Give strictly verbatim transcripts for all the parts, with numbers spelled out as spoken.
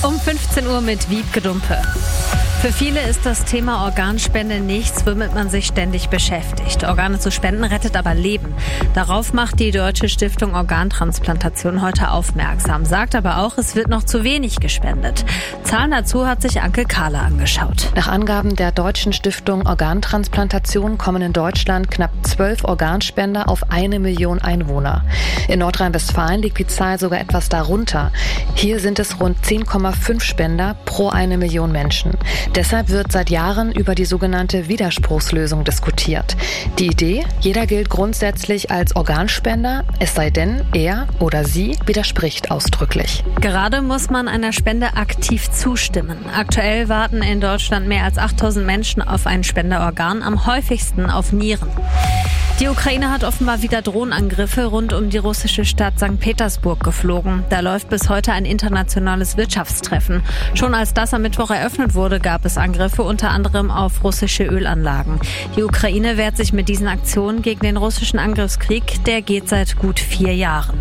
Um fünfzehn Uhr mit Wiebke Dumpe. Für viele ist das Thema Organspende nichts, womit man sich ständig beschäftigt. Organe zu spenden rettet aber Leben. Darauf macht die Deutsche Stiftung Organtransplantation heute aufmerksam, sagt aber auch, es wird noch zu wenig gespendet. Zahlen dazu hat sich Anke Kahle angeschaut. Nach Angaben der Deutschen Stiftung Organtransplantation kommen in Deutschland knapp zwölf Organspender auf eine Million Einwohner. In Nordrhein-Westfalen liegt die Zahl sogar etwas darunter. Hier sind es rund zehn Komma fünf Spender pro eine Million Menschen. Deshalb wird seit Jahren über die sogenannte Widerspruchslösung diskutiert. Die Idee, jeder gilt grundsätzlich als Organspender, es sei denn, er oder sie widerspricht ausdrücklich. Gerade muss man einer Spende aktiv zustimmen. Aktuell warten in Deutschland mehr als achttausend Menschen auf ein Spenderorgan, am häufigsten auf Nieren. Die Ukraine hat offenbar wieder Drohnenangriffe rund um die russische Stadt Sankt Petersburg geflogen. Da läuft bis heute ein internationales Wirtschaftstreffen. Schon als das am Mittwoch eröffnet wurde, gab es Angriffe unter anderem auf russische Ölanlagen. Die Ukraine wehrt sich mit diesen Aktionen gegen den russischen Angriffskrieg. Der geht seit gut vier Jahren.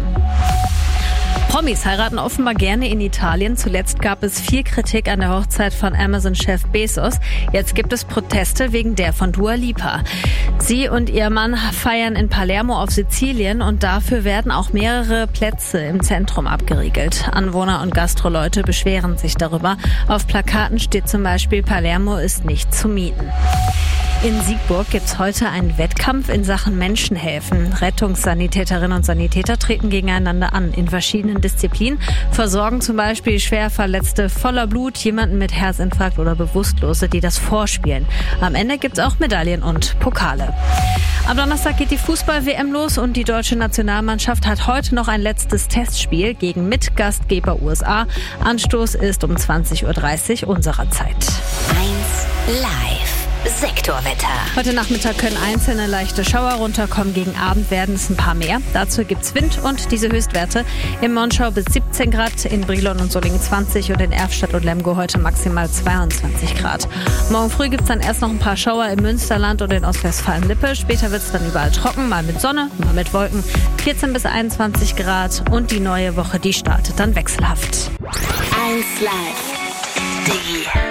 Promis heiraten offenbar gerne in Italien. Zuletzt gab es viel Kritik an der Hochzeit von Amazon-Chef Bezos. Jetzt gibt es Proteste wegen der von Dua Lipa. Sie und ihr Mann feiern in Palermo auf Sizilien und dafür werden auch mehrere Plätze im Zentrum abgeriegelt. Anwohner und Gastroleute beschweren sich darüber. Auf Plakaten steht zum Beispiel, Palermo ist nicht zu mieten. In Siegburg gibt es heute einen Wettkampf in Sachen Menschenhelfen. Rettungssanitäterinnen und Sanitäter treten gegeneinander an in verschiedenen Disziplinen, versorgen zum Beispiel schwer Verletzte voller Blut, jemanden mit Herzinfarkt oder Bewusstlose, die das vorspielen. Am Ende gibt es auch Medaillen und Pokale. Am Donnerstag geht die Fußball-W M los und die deutsche Nationalmannschaft hat heute noch ein letztes Testspiel gegen Mitgastgeber U S A. Anstoß ist um zwanzig Uhr dreißig unserer Zeit. eins live. Sektorwetter. Heute Nachmittag können einzelne leichte Schauer runterkommen. Gegen Abend werden es ein paar mehr. Dazu gibt's Wind und diese Höchstwerte. Im Monschau bis siebzehn Grad, in Brilon und Solingen zwanzig und in Erfstadt und Lemgo heute maximal zweiundzwanzig Grad. Morgen früh gibt's dann erst noch ein paar Schauer im Münsterland und in Ostwestfalen-Lippe. Später wird's dann überall trocken, mal mit Sonne, mal mit Wolken. vierzehn bis einundzwanzig Grad und die neue Woche, die startet dann wechselhaft. eins live. Digi.